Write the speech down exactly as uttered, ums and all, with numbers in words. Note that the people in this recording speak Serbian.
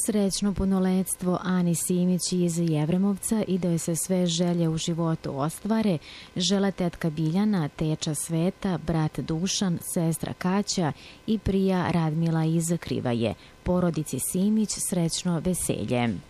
Srećno punoletstvo Ani Simić iz Jevremovca i da joj se sve želje u životu ostvare, žele tetka Biljana, teča Sveta, brat Dušan, sestra Kaća i prija Radmila iz Krivaje. Porodici Simić srećno veselje.